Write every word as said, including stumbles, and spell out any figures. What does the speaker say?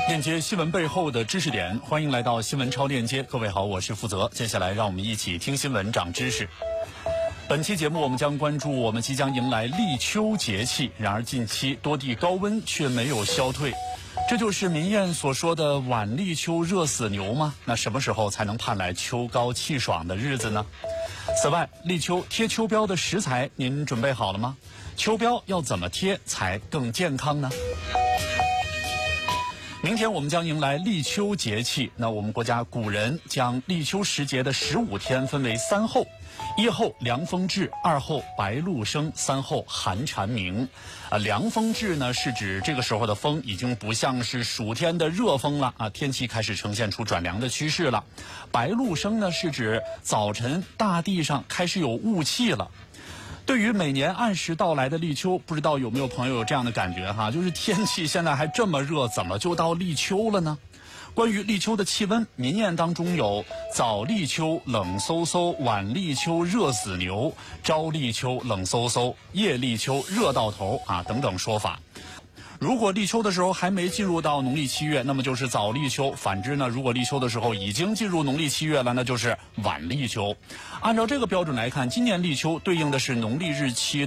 链接新闻背后的知识点，欢迎来到新闻超链接。各位好，我是负责。接下来让我们一起听新闻长知识。本期节目我们将关注我们即将迎来立秋节气，然而近期多地高温却没有消退，这就是民谚所说的晚立秋热死牛吗？那什么时候才能盼来秋高气爽的日子呢？此外，立秋贴秋膘的食材您准备好了吗？秋膘要怎么贴才更健康呢？明天我们将迎来立秋节气，那我们国家古人将立秋时节的十五天分为三候：一候凉风至，二候白露生，三候寒蝉鸣。啊，凉风至呢是指这个时候的风已经不像是暑天的热风了啊，天气开始呈现出转凉的趋势了。白露生呢是指早晨大地上开始有雾气了。对于每年按时到来的立秋，不知道有没有朋友有这样的感觉哈？就是天气现在还这么热，怎么就到立秋了呢？关于立秋的气温，民谚当中有早立秋冷飕飕，晚立秋热死牛，朝立秋冷飕飕，夜立秋热到头啊等等说法。如果立秋的时候还没进入到农历七月，那么就是早立秋；反之呢，如果立秋的时候已经进入农历七月了，那就是晚立秋。按照这个标准来看，今年立秋对应的是农历日期